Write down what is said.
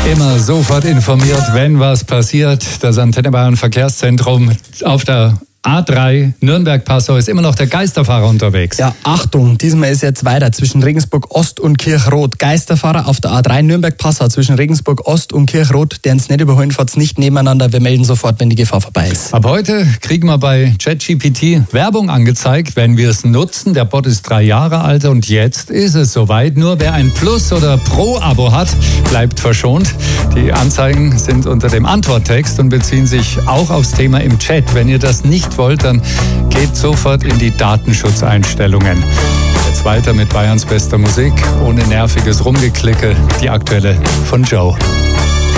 Immer sofort informiert, wenn was passiert. Das Antenne Bayern Verkehrszentrum auf der A3 Nürnberg-Passau ist immer noch der Geisterfahrer unterwegs. Ja, Achtung, diesmal ist jetzt weiter zwischen Regensburg-Ost und Kirchrot. Geisterfahrer auf der A3 Nürnberg-Passau zwischen Regensburg-Ost und Kirchrot, deren es nicht überholen, fahrt's nicht nebeneinander. Wir melden sofort, wenn die Gefahr vorbei ist. Ab heute kriegen wir bei ChatGPT Werbung angezeigt, wenn wir es nutzen. Der Bot ist 3 Jahre alt und jetzt ist es soweit. Nur wer ein Plus- oder Pro-Abo hat, bleibt verschont. Die Anzeigen sind unter dem Antworttext und beziehen sich auch aufs Thema im Chat. Wenn ihr das nicht wollt, dann geht sofort in die Datenschutzeinstellungen. Jetzt weiter mit Bayerns bester Musik, ohne nerviges Rumgeklicke, die aktuelle von Joe.